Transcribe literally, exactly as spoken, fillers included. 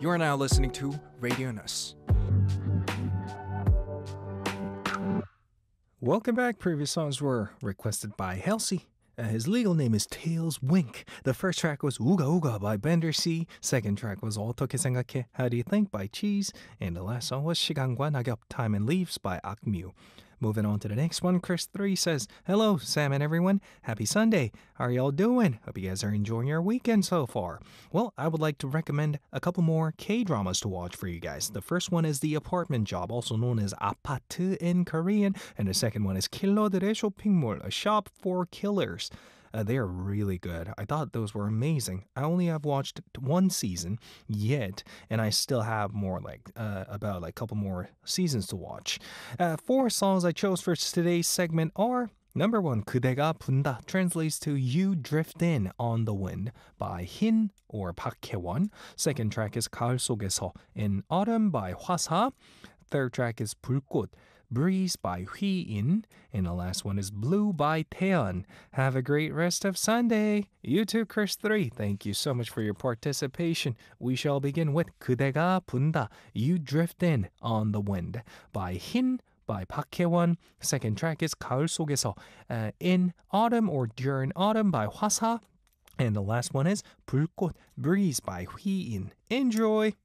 You're now listening to Radio Nus. Welcome back. Previous songs were requested by Halsey. Uh, his legal name is Tails Wink. The first track was Uga Uga by Bender C. Second track was 어떻게 생각해? How Do You Think by Cheese. And the last song was 시간과 낙엽, Time and Leaves by Akmu. Moving on to the next one, Chris three says, hello, Sam and everyone. Happy Sunday. How are y'all doing? Hope you guys are enjoying your weekend so far. Well, I would like to recommend a couple more K-dramas to watch for you guys. The first one is The Apartment Job, also known as 아파트 in Korean. And the second one is 킬러들의 쇼핑몰, a shop for killers. Uh, they are really good. I thought those were amazing. I only have watched one season yet, and I still have more like uh, about like a couple more seasons to watch. Uh, four songs I chose for today's segment are number one, 그대가 분다, translates to You Drift In on the Wind by Hin or Park Hae-won. Second track is 가을 속에서 in Autumn by Hwasa. Third track is 불꽃, Breeze by Hui-in. And the last one is Blue by Taeyeon. Have a great rest of Sunday. You too, Chris three. Thank you so much for your participation. We shall begin with 그대가 분다, You Drift In on the Wind by Hin by Park Hae-won. Second track is 가을 속에서 uh, in Autumn or During Autumn by Hwasa. And the last one is 불꽃, Breeze by Hui-in. Enjoy!